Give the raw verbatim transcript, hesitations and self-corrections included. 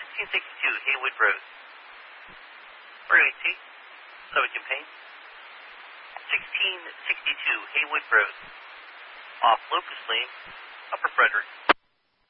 sixteen sixty-two Haywood Road. Railway T, Subway Campaign. sixteen sixty-two Haywood Road. Off Locust Lane, Upper Frederick.